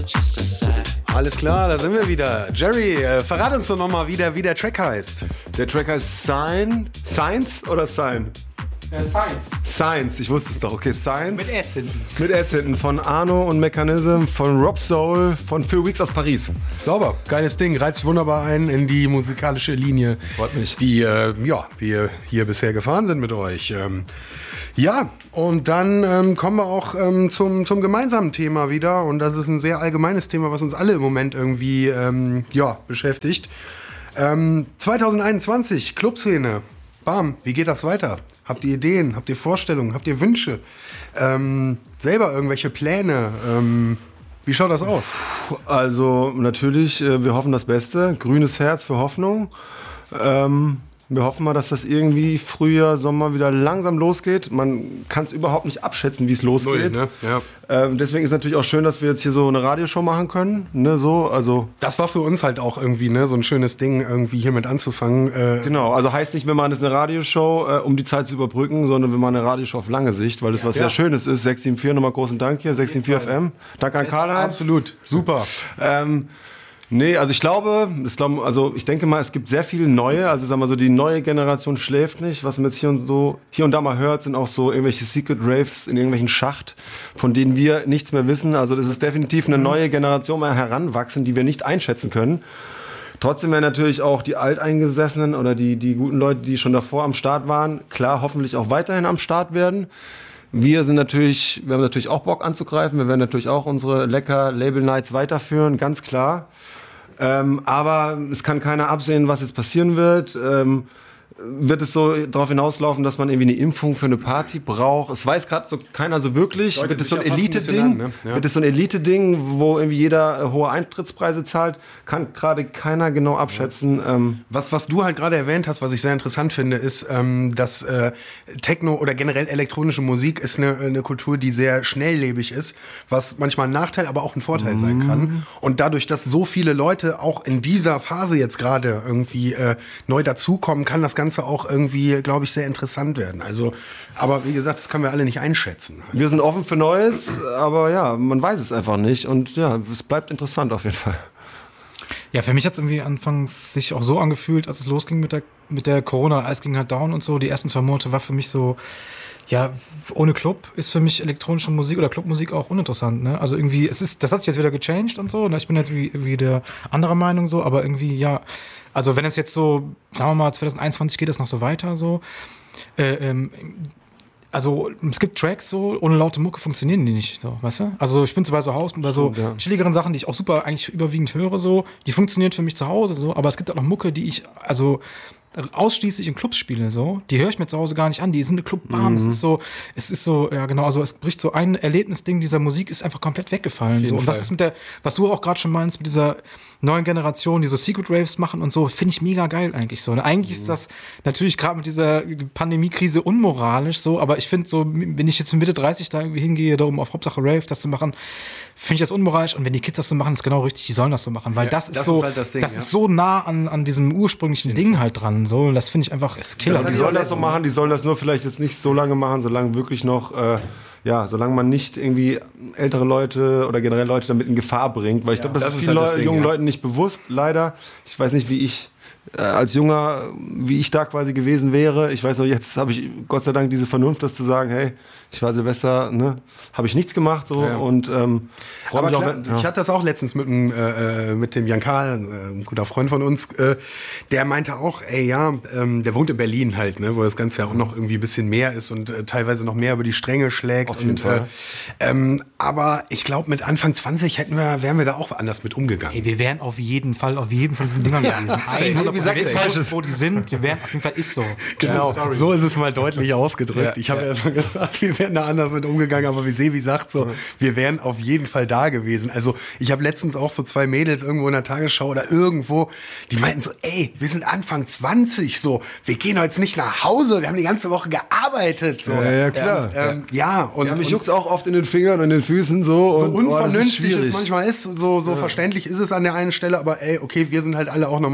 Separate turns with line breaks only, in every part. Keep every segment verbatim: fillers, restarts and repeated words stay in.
Alles klar, da sind wir wieder. Jerry, äh, verrat uns doch nochmal, wie der, wie der Track heißt.
Der Track heißt Sign. Science oder Sign?
Ja, Science.
Science, ich wusste es doch. Okay, Science.
Mit S hinten.
Mit S hinten. Von Arno und Mechanism, von Rob Soul, von Phil Weeks aus Paris.
Sauber, geiles Ding. Reizt sich wunderbar ein in die musikalische Linie,
Freut mich.
die äh, ja, wir hier bisher gefahren sind mit euch. Ähm, ja, und dann ähm, kommen wir auch ähm, zum, zum gemeinsamen Thema wieder. Und das ist ein sehr allgemeines Thema, was uns alle im Moment irgendwie ähm, ja, beschäftigt. Ähm, zwanzig einundzwanzig, Clubszene. Bam, wie geht das weiter? Habt ihr Ideen? Habt ihr Vorstellungen? Habt ihr Wünsche? Ähm, selber irgendwelche Pläne? Ähm, wie schaut das aus?
Also natürlich, äh, wir hoffen das Beste. Grünes Herz für Hoffnung. Ähm, wir hoffen mal, dass das irgendwie Frühjahr, Sommer wieder langsam losgeht. Man kann es überhaupt nicht abschätzen, wie es losgeht.
Null, ne? Ja.
Ähm, deswegen ist natürlich auch schön, dass wir jetzt hier so eine Radioshow machen können. Ne, so, also
Das war für uns halt auch irgendwie ne, so ein schönes Ding, irgendwie hier mit anzufangen. Äh,
genau, also heißt nicht, wir machen jetzt eine Radioshow, äh, um die Zeit zu überbrücken, sondern wir machen eine Radioshow auf lange Sicht, weil das was
Ja.
sehr Schönes ist. sechs sieben vier, nochmal großen Dank hier, sechs sieben vier F M. Danke an Karl-Heinz.
Absolut, super.
Ähm, nee, also ich glaube, ich glaube, also ich denke mal, es gibt sehr viele neue, also sagen wir so, die neue Generation schläft nicht. Was man jetzt hier und so, hier und da mal hört, sind auch so irgendwelche Secret Raves in irgendwelchen Schacht, von denen wir nichts mehr wissen. Also das ist definitiv eine neue Generation mal heranwachsen, die wir nicht einschätzen können. Trotzdem werden natürlich auch die Alteingesessenen oder die, die guten Leute, die schon davor am Start waren, klar, hoffentlich auch weiterhin am Start werden. Wir sind natürlich, wir haben natürlich auch Bock anzugreifen. Wir werden natürlich auch unsere lecker Label Nights weiterführen, ganz klar. Ähm, aber es kann keiner absehen, was jetzt passieren wird. Ähm, wird es so darauf hinauslaufen, dass man irgendwie eine Impfung für eine Party braucht? Es weiß gerade so keiner so wirklich.
Deutet
Wird es so ein
sich ja fast ein bisschen
Elite-Ding?
an, ne? Ja.
Wird es so ein Elite-Ding, wo irgendwie jeder äh, hohe Eintrittspreise zahlt? Kann gerade keiner genau abschätzen. Ähm,
Was, was du halt gerade erwähnt hast, was ich sehr interessant finde, ist, ähm, dass äh, Techno oder generell elektronische Musik ist eine, eine Kultur, die sehr schnelllebig ist, was manchmal ein Nachteil, aber auch ein Vorteil
Mhm.
sein kann. Und dadurch, dass so viele Leute auch in dieser Phase jetzt gerade irgendwie äh, neu dazukommen, kann das Ganze auch irgendwie, glaube ich, sehr interessant werden. Also, aber wie gesagt, das können wir alle nicht einschätzen.
wir sind offen für Neues, aber ja, man weiß es einfach nicht. Und ja, es bleibt interessant auf jeden Fall.
Ja, für mich hat es irgendwie anfangs sich auch so angefühlt, als es losging mit der, mit der Corona, alles ging halt down und so. Die ersten zwei Monate war für mich so, ja, ohne Club ist für mich elektronische Musik oder Clubmusik auch uninteressant, ne? Also irgendwie, es ist, das hat sich jetzt wieder gechanged und so, ne? Ich bin jetzt wie, wie der anderer Meinung so, aber irgendwie, ja, also wenn es jetzt so, sagen wir mal, zwanzig einundzwanzig geht es noch so weiter, so, äh, ähm, also es gibt Tracks so, ohne laute Mucke funktionieren die nicht, so, weißt du? Also ich bin so bei so Haus, bei so
Stimmt, ja.
chilligeren Sachen, die ich auch super eigentlich überwiegend höre, so, die funktionieren für mich zu Hause, so, aber es gibt auch noch Mucke, die ich, also ausschließlich in Clubs spiele, so, die höre ich mir zu Hause gar nicht an, die sind eine Clubbahn, es ist so, es ist so, ja genau, also es bricht so ein Erlebnisding dieser Musik ist einfach komplett weggefallen, so, und was ist mit der, was du auch gerade schon meinst, mit dieser neuen Generation, die so Secret Raves machen und so, finde ich mega geil eigentlich so, und eigentlich ist das natürlich gerade mit dieser Pandemiekrise unmoralisch so, aber ich finde so, wenn ich jetzt mit Mitte dreißig da irgendwie hingehe, da um auf Hauptsache Rave das zu machen, finde ich das unmoralisch, und wenn die Kids das so machen, ist genau richtig, die sollen das so machen, weil
Ja,
das ist
das
so,
ist halt das Ding, ja.
ist so nah an, an diesem ursprünglichen Ding halt dran, so, das finde ich einfach, ist Killer.
Die sollen das so machen, die sollen das nur vielleicht jetzt nicht so lange machen, solange wirklich noch, äh, ja, solange man nicht irgendwie ältere Leute oder generell Leute damit in Gefahr bringt, weil ich glaube, das,
das
ist
ist
vielen
halt das
Leu-
Ding,
jungen
ja.
Leuten nicht bewusst, leider. Ich weiß nicht, wie ich äh, als Junger, wie ich da quasi gewesen wäre. Ich weiß noch, jetzt habe ich Gott sei Dank diese Vernunft, das zu sagen, hey, ich war Silvester, ne, habe ich nichts gemacht so
Ja.
und ähm, freu
Aber
mich
klar,
auch, wenn- ja.
ich hatte das auch letztens mit dem, äh, mit dem Jan Karl, äh, ein guter Freund von uns, äh, der meinte auch, ey, ja, ähm, der wohnt in Berlin halt, ne, wo das Ganze ja auch noch irgendwie ein bisschen mehr ist und äh, teilweise noch mehr über die Stränge schlägt.
Auf jeden
und,
Fall.
Äh, ähm, aber ich glaube, mit Anfang zwanzig hätten wir, wären wir da auch anders mit umgegangen.
Ey, wir wären auf jeden Fall, auf jeden Fall diesen Dingern gewesen.
safe. Wie sagst du,
Falsches, wo die sind, wir wären, auf jeden Fall ist so.
Genau,
True story.
so ist es mal deutlich ausgedrückt.
Ja,
ich habe
ja.
ja schon gesagt, wir wären da anders mit umgegangen, aber wie Sevi sagt, so, wir wären auf jeden Fall da gewesen. Also ich habe letztens auch so zwei Mädels irgendwo in der Tagesschau oder irgendwo, die meinten so, ey, wir sind Anfang zwanzig, so, wir gehen heute nicht nach Hause, wir haben die ganze Woche gearbeitet. So.
Ja, ja, klar.
Und, ähm, ja, und,
ja, mich
und
juckt's auch oft in den Fingern und in den Füßen so.
so
und,
unvernünftig
oh, das ist
es manchmal ist, so, so verständlich ist es an der einen Stelle, aber ey, okay, wir sind halt alle auch noch mal ein bisschen älter.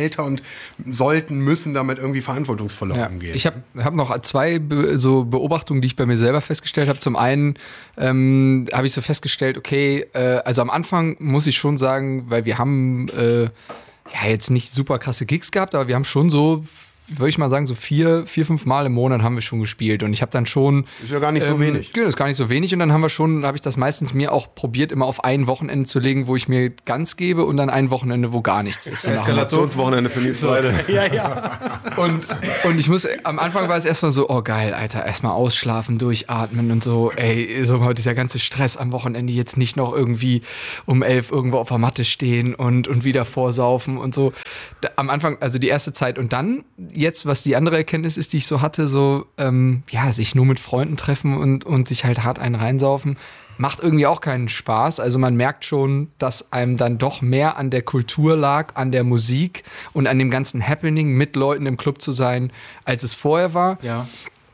älter und sollten, müssen damit irgendwie verantwortungsvoller
Ja,
umgehen.
ich habe hab noch zwei be so Beobachtungen, die ich bei mir selber festgestellt habe. Zum einen ähm, habe ich so festgestellt, okay, äh, also am Anfang muss ich schon sagen, weil wir haben äh, ja jetzt nicht super krasse Gigs gehabt, aber wir haben schon so, würde ich mal sagen, so vier, vier, fünf Mal im Monat haben wir schon gespielt. Und ich habe dann schon...
Ist ja gar nicht so wenig.
Genau, ist gar nicht so wenig. Und dann haben wir schon, habe ich das meistens mir auch probiert, immer auf ein Wochenende zu legen, wo ich mir ganz gebe und dann ein Wochenende, wo gar nichts ist.
Eskalationswochenende für Nils Weide.
Ja, ja.
Und, und ich muss, am Anfang war es erstmal so, oh geil, Alter, erstmal ausschlafen, durchatmen und so, ey, so dieser ganze Stress am Wochenende, jetzt nicht noch irgendwie um elf irgendwo auf der Matte stehen und, und wieder vorsaufen und so. Da, am Anfang, also die erste Zeit und dann, jetzt, was die andere Erkenntnis ist, die ich so hatte, so, ähm, ja, sich nur mit Freunden treffen und, und sich halt hart einen reinsaufen, macht irgendwie auch keinen Spaß. Also man merkt schon, dass einem dann doch mehr an der Kultur lag, an der Musik und an dem ganzen Happening, mit Leuten im Club zu sein, als es vorher war.
Ja.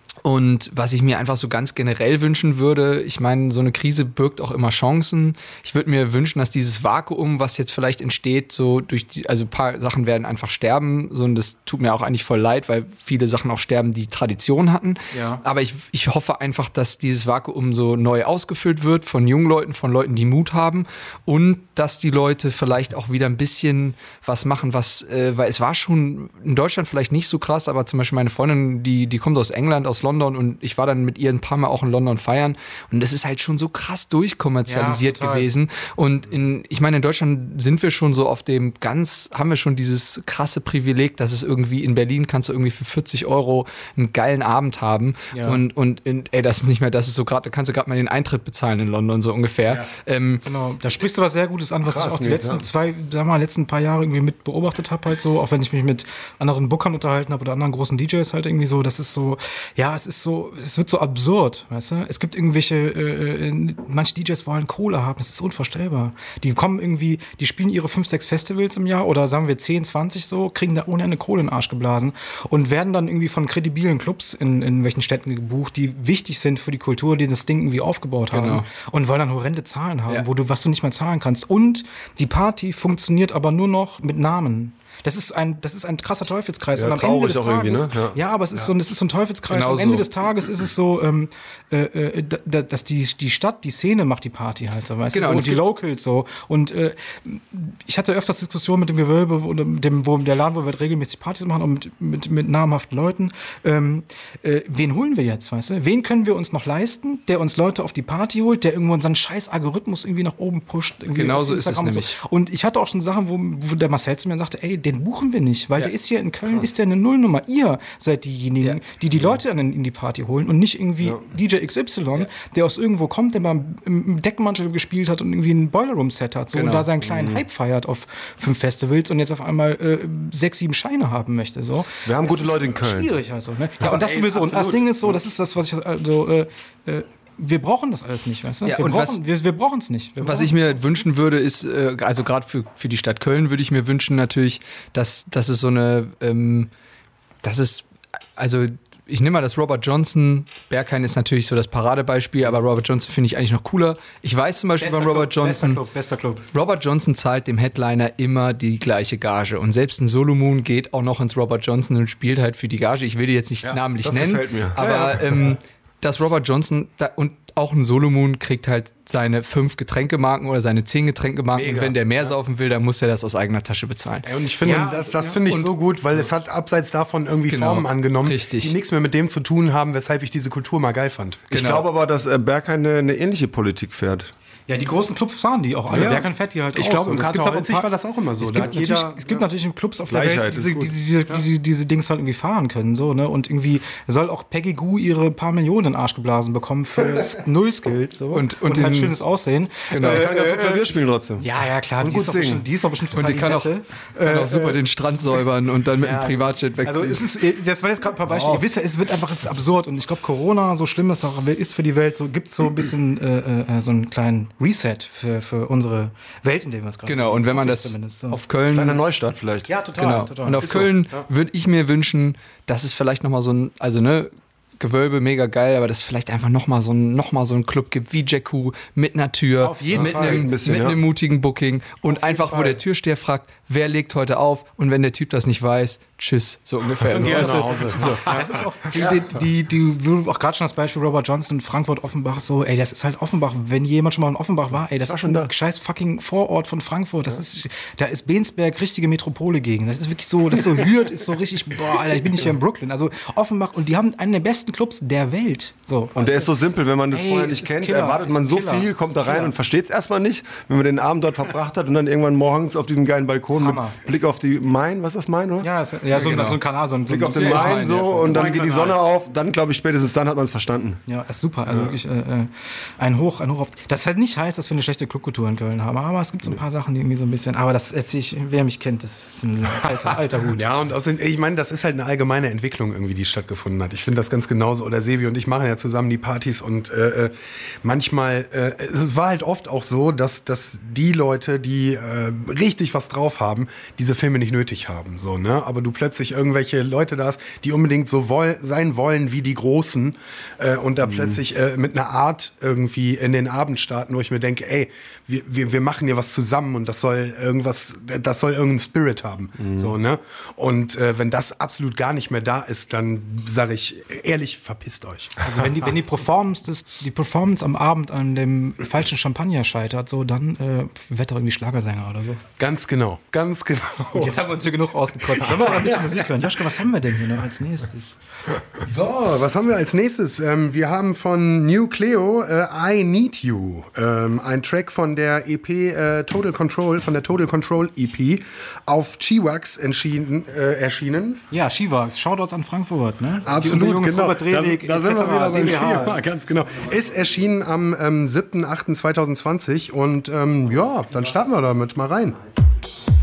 Und was ich mir einfach so ganz generell wünschen würde, ich meine, so eine Krise birgt auch immer Chancen. Ich würde mir wünschen, dass dieses Vakuum, was jetzt vielleicht entsteht, so durch die, also ein paar Sachen werden einfach sterben. So, und das tut mir auch eigentlich voll leid, weil viele Sachen auch sterben, die Tradition hatten.
Ja.
Aber ich, ich hoffe einfach, dass dieses Vakuum so neu ausgefüllt wird von jungen Leuten, von Leuten, die Mut haben. Und dass die Leute vielleicht auch wieder ein bisschen was machen, was, äh, weil es war schon in Deutschland vielleicht nicht so krass, aber zum Beispiel meine Freundin, die, die kommt aus England, aus London, und ich war dann mit ihr ein paar Mal auch in London feiern und es ist halt schon so krass durchkommerzialisiert
Ja, total.
gewesen und in, ich meine, in Deutschland sind wir schon so auf dem ganz, haben wir schon dieses krasse Privileg, dass es irgendwie in Berlin kannst du irgendwie für vierzig Euro einen geilen Abend haben
Ja.
und, und in, ey, das ist nicht mehr, das ist so gerade, kannst du gerade mal den Eintritt bezahlen in London, so ungefähr.
Ja.
Ähm,
Genau, da sprichst du was sehr Gutes an, was
Krass,
ich auch die
Nils,
letzten
ja.
zwei, sag mal, letzten paar Jahre irgendwie mit beobachtet habe, halt so, auch wenn ich mich mit anderen Bookern unterhalten habe oder anderen großen D Js halt irgendwie so, das ist so, ja, es ist so, es wird so absurd, weißt du? Es gibt irgendwelche, äh, äh, manche D Js wollen Kohle haben, es ist unvorstellbar. Die kommen irgendwie, die spielen ihre fünf, sechs Festivals im Jahr oder sagen wir zehn, zwanzig so, kriegen da ohne eine Kohle in den Arsch geblasen und werden dann irgendwie von kredibilen Clubs in, in welchen Städten gebucht, die wichtig sind für die Kultur, die das Ding irgendwie aufgebaut haben
Genau.
und wollen dann horrende Zahlen haben,
Ja.
wo du, was du nicht mehr zahlen kannst. Und die Party funktioniert aber nur noch mit Namen. Das ist ein, das ist ein krasser Teufelskreis.
Ja,
und am Ende
traurig
des
auch irgendwie,
Tages,
ne?
ja.
Ja.
aber es ist so, das ist so ein Teufelskreis.
Genau
am Ende
so.
des Tages ist es so, ähm, äh, äh, da, da, dass die, die Stadt, die Szene macht die Party halt so, weißt
Genau,
du? So,
und
und
es
die
gibt-
Locals so. Und äh, ich hatte öfters Diskussionen mit dem Gewölbe oder mit dem, wo der Laden, wo wir regelmäßig Partys machen, auch mit, mit, mit namhaften Leuten. Ähm, äh, wen holen wir jetzt, weißt du? Wen können wir uns noch leisten, der uns Leute auf die Party holt, der irgendwo unseren scheiß Algorithmus irgendwie nach oben pusht? Irgendwie
Genau
auf
so ist es
Instagram und
nämlich.
Und ich hatte auch schon Sachen, wo, wo der Marcel zu mir sagte, ey, den buchen wir nicht, weil
Ja.
der ist hier in Köln, ist der eine Nullnummer. Ihr seid diejenigen,
Ja.
die die Leute dann in, in die Party holen und nicht irgendwie D J X Y, der aus irgendwo kommt, der mal im Deckmantel gespielt hat und irgendwie ein Boiler Room Set hat so,
Genau.
und da seinen kleinen Hype feiert auf fünf Festivals und jetzt auf einmal äh, sechs, sieben Scheine haben möchte. So.
Wir haben
Das
gute
ist
Leute in Köln.
Schwierig also, ne? Ja, und das
ey,
sowieso. Und das
absolut.
Ding ist so, das ist das, was ich also äh, äh, wir brauchen das alles nicht, weißt du?
Ja,
wir
und
brauchen
was-
wir, wir brauchen es nicht. Wir
Was
brauchen-
ich mir wünschen würde, ist, äh, also gerade für, für die Stadt Köln würde ich mir wünschen natürlich, dass, dass es so eine, ähm, dass es, also ich nehme mal das Robert Johnson, Berghain ist natürlich so das Paradebeispiel, aber Robert Johnson finde ich eigentlich noch cooler. Ich weiß zum Beispiel beim Robert Johnson,
Bester Club, bester Club.
Robert Johnson zahlt dem Headliner immer die gleiche Gage. Und selbst ein Solomon geht auch noch ins Robert Johnson und spielt halt für die Gage. Ich will die jetzt nicht namentlich
das
nennen,
gefällt mir.
aber ähm, dass Robert Johnson da, und auch ein Solomon kriegt halt seine fünf Getränkemarken oder seine zehn Getränkemarken.
Mega.
Und wenn der mehr saufen will, dann muss er das aus eigener Tasche bezahlen.
Ey, und ich finde,
Ja,
das, das
ja.
finde ich
Und-
so gut, weil es hat abseits davon irgendwie
Genau.
Formen angenommen,
Richtig.
die nichts mehr mit dem zu tun haben, weshalb ich diese Kultur mal geil fand.
Ich
Genau.
glaube aber, dass äh, Berghain eine, eine ähnliche Politik fährt.
Ja, die großen Clubs fahren die auch alle.
Ja.
Berghain fährt die halt
Ich
auch.
glaube,
so.
im
Und es gibt
Kater
auch ein
Holzig
paar-
war das auch immer so.
Es
Da
gibt,
hat
natürlich,
jeder-
es gibt natürlich Clubs auf der
Gleichheit
Welt, die
ist
diese,
gut.
diese, diese, diese, diese Dings halt irgendwie fahren können. So, ne? Und irgendwie soll auch Peggy Goo ihre paar Millionen in den Arsch geblasen bekommen für Null Skills. So.
Und- und
halt
in-
schönes Aussehen.
Genau.
Die kann ganz gut Klavier spielen trotzdem.
Ja, ja, klar.
Und
die,
gut
ist doch
singen.
bestimmt, die ist doch bestimmt
Und
total
die kann auch,
nette.
kann auch super den Strand säubern und dann mit einem Privatjet
Also
wegfliegen.
es ist, das war jetzt gerade ein paar Beispiele. Ihr wisst ja, es wird einfach, es ist absurd. Und ich glaube, Corona, so schlimm es auch ist für die Welt, so gibt es so ein bisschen äh, äh, so einen kleinen Reset für, für unsere Welt, in der wir uns gerade
Genau, und wenn man
Hoffe ich
das
zumindest, so.
auf Köln...
Kleiner Neustart vielleicht.
Ja, total.
Genau.
total.
Und auf
Ist so.
Köln würde ich mir wünschen, dass es vielleicht nochmal so ein, also ne, Gewölbe, mega geil, aber dass es vielleicht einfach nochmal so, ein, noch mal so einen Club gibt wie Jakku mit einer Tür,
Auf jeden
mit
Fall.
einem,
Ein bisschen,
mit
ja.
einem mutigen Booking und einfach, wo der Türsteher fragt, wer legt heute auf und wenn der Typ das nicht weiß, tschüss, so ungefähr. So,
Geh
weißt du?
nach Hause. So. Das ist auch, die, die, die, die, wo auch gerade schon das Beispiel Robert Johnson, Frankfurt, Offenbach, so, ey, das ist halt Offenbach. Wenn jemand schon mal in Offenbach war, ey, das ist ein
da.
scheiß fucking Vorort von Frankfurt. Das ist, da ist Bensberg richtige Metropole gegen. Das ist wirklich so, das ist so Hürth, ist so richtig, boah, Alter, ich bin nicht hier in Brooklyn. Also Offenbach, und die haben einen der besten Clubs der Welt. So,
Und der ist so simpel, wenn man das
Ey,
vorher
es
nicht
ist
kennt,
Killer,
erwartet
es
man
ist
so
Killer,
viel, kommt
es
da
ist
rein
Killer.
und versteht es erstmal nicht, wenn man den Abend dort verbracht hat und dann irgendwann morgens auf diesem geilen Balkon
Hammer.
mit Blick auf die Main, was ist das Main, oder?
Ja, ist, ja, so,
genau.
ein, so ein Kanal, so ein, so
Blick auf den
Ja, ist
Main
mein,
so
ja, so
und dann
mein
geht die
Kanal.
Sonne auf, dann glaube ich spätestens dann hat man es verstanden.
Ja, das ist super. Also wirklich äh, äh, ein Hoch, ein Hoch auf. Das halt nicht heißt, dass wir eine schlechte Clubkultur in Köln haben, aber es gibt so ein paar Sachen, die irgendwie so ein bisschen. Aber das erzähle ich, wer mich kennt, das ist ein alter, alter Hut.
Ja, und außerdem, ich meine, das ist halt eine allgemeine Entwicklung irgendwie, die stattgefunden hat. Ich finde das ganz genauso. Oder Sevi und ich machen ja zusammen die Partys und äh, äh, manchmal, äh, es war halt oft auch so, dass, dass die Leute, die äh, richtig was drauf haben, diese Filme nicht nötig haben. So, ne? Aber du plötzlich irgendwelche Leute da hast, die unbedingt so woll sein wollen wie die Großen äh, und da mhm. plötzlich äh, mit einer Art irgendwie in den Abend starten, wo ich mir denke, ey, wir, wir, wir machen hier was zusammen und das soll irgendwas, das soll irgendeinen Spirit haben. Mhm. So, ne? Und äh, wenn das absolut gar nicht mehr da ist, dann sage ich ehrlich, verpisst euch.
Also wenn die, wenn die Performance des, die Performance am Abend an dem falschen Champagner scheitert, so dann äh, wird doch irgendwie Schlagersänger oder so.
Ganz genau, ganz genau.
Jetzt haben wir uns hier genug ausgekotzt. Sollen wir noch ein bisschen Musik hören? Joschka, was haben wir denn hier noch als nächstes?
So, was haben wir als nächstes? Ähm, wir haben von New Cleo äh, I Need You, ähm, ein Track von der E P äh, Total Control, von der Total Control E P auf Chiwax entschieden, äh, erschienen.
Ja, Chiwax, Shoutouts an Frankfurt, ne?
Absolut,
Die, Jungs
genau.
Robert Drewig,
da, da sind wir
et cetera,
wieder beim
D B H.
Thema, ganz genau. Ist erschienen am ähm, siebten achten zweitausendzwanzig und ähm, ja, dann starten wir damit mal rein.